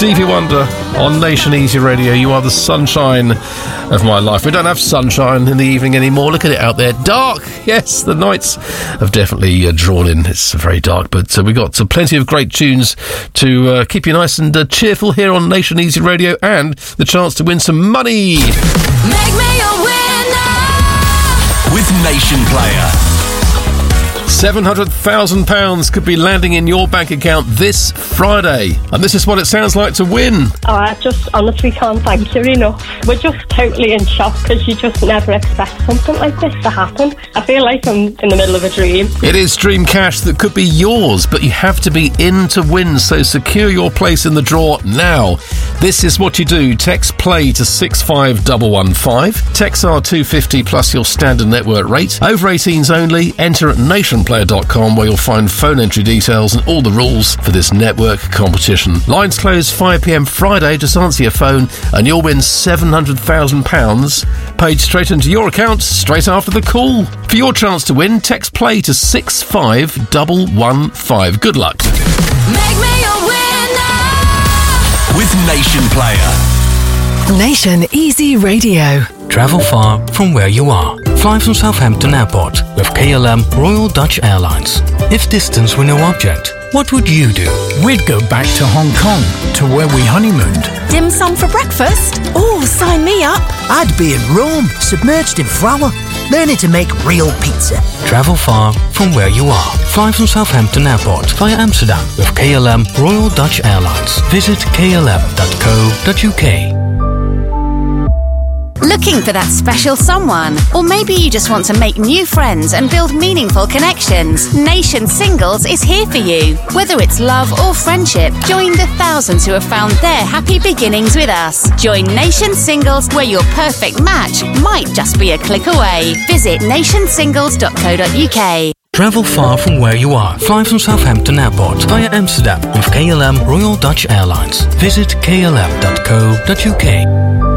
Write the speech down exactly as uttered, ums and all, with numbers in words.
Stevie Wonder on Nation Easy Radio. You are the sunshine of my life. We don't have sunshine in the evening anymore. Look at it out there. Dark. Yes, the nights have definitely uh, drawn in. It's very dark, but uh, we've got uh, plenty of great tunes to uh, keep you nice and uh, cheerful here on Nation Easy Radio, and the chance to win some money. Make me a winner with Nation Player. seven hundred thousand pounds could be landing in your bank account this Friday. And this is what it sounds like to win. Oh, I just honestly can't thank you enough. We're just totally in shock because you just never expect something like this to happen. I feel like I'm in the middle of a dream. It is dream cash that could be yours, but you have to be in to win, so secure your place in the draw now. This is what you do. Text play to six five one one five. Text R two fifty plus your standard network rate. Over eighteens only. Enter at nation player dot com, where you'll find phone entry details and all the rules for this network competition. Lines close five p.m. Friday. Just answer your phone and you'll win seven hundred thousand pounds paid straight into your account straight after the call. For your chance to win, text play to six five one one five. Good luck. Make me a winner with Nation Player. Nation Easy Radio. Travel far from where you are. Fly from Southampton Airport with K L M Royal Dutch Airlines. If distance were no object, what would you do? We'd go back to Hong Kong, to where we honeymooned. Dim sum for breakfast? Oh, sign me up. I'd be in Rome, submerged in flour, learning to make real pizza. Travel far from where you are. Fly from Southampton Airport via Amsterdam with K L M Royal Dutch Airlines. Visit k l m dot co dot u k. Looking for that special someone? Or maybe you just want to make new friends and build meaningful connections? Nation Singles is here for you. Whether it's love or friendship, join the thousands who have found their happy beginnings with us. Join Nation Singles, where your perfect match might just be a click away. Visit nation singles dot co dot u k. Travel far from where you are. Fly from Southampton Airport via Amsterdam with K L M Royal Dutch Airlines. Visit k l m dot co dot u k.